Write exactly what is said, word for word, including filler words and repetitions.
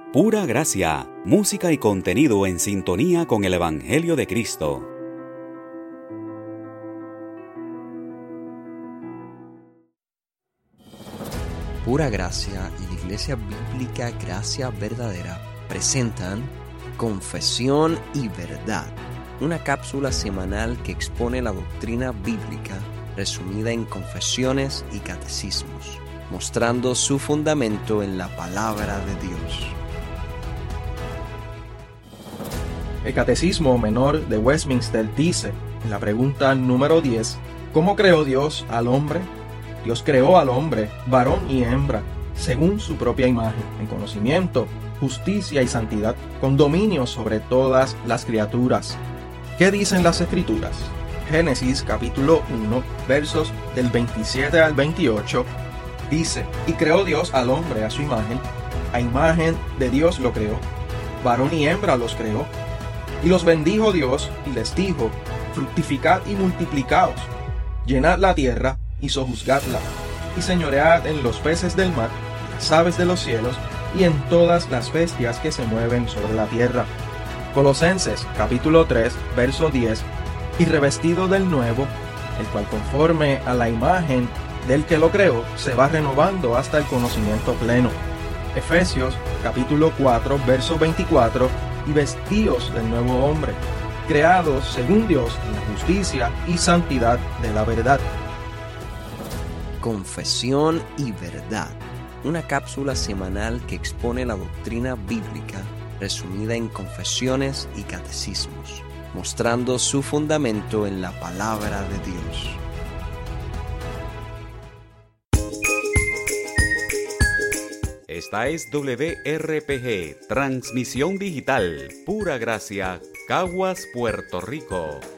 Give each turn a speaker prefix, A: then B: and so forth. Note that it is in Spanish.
A: Pura gracia, música y contenido en sintonía con el Evangelio de Cristo.
B: Pura Gracia y la Iglesia Bíblica Gracia Verdadera presentan Confesión y Verdad, una cápsula semanal que expone la doctrina bíblica resumida en confesiones y catecismos, mostrando su fundamento en la palabra de Dios.
C: El Catecismo Menor de Westminster dice, en la pregunta número diez, ¿cómo creó Dios al hombre? Dios creó al hombre, varón y hembra, según su propia imagen, en conocimiento, justicia y santidad, con dominio sobre todas las criaturas. ¿Qué dicen las Escrituras? Génesis capítulo uno, versos del veintisiete al veintiocho, dice, y creó Dios al hombre a su imagen, a imagen de Dios lo creó, varón y hembra los creó, y los bendijo Dios y les dijo, fructificad y multiplicaos, llenad la tierra y sojuzgadla, y señoread en los peces del mar, en las aves de los cielos, y en todas las bestias que se mueven sobre la tierra. Colosenses capítulo tres, verso diez, y revestido del nuevo, el cual conforme a la imagen del que lo creó, se va renovando hasta el conocimiento pleno. Efesios capítulo cuatro, verso veinticuatro, y vestíos del nuevo hombre, creados según Dios en la justicia y santidad de la verdad.
B: Confesión y Verdad, una cápsula semanal que expone la doctrina bíblica resumida en confesiones y catecismos, mostrando su fundamento en la palabra de Dios.
A: Esta es W R P G, Transmisión Digital, Pura Gracia, Caguas, Puerto Rico.